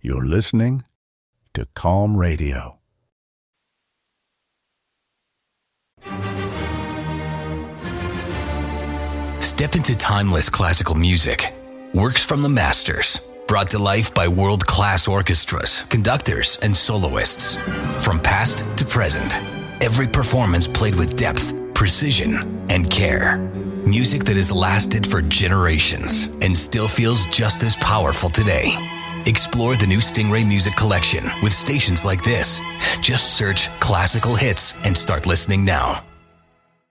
You're listening to Calm Radio. Step into timeless classical music. Works from the masters, brought to life by world-class orchestras, conductors, and soloists. From past to present, every performance played with depth, precision, and care. Music that has lasted for generations and still feels just as powerful today. Explore the new Stingray Music Collection with stations like this. Just search classical hits and start listening now.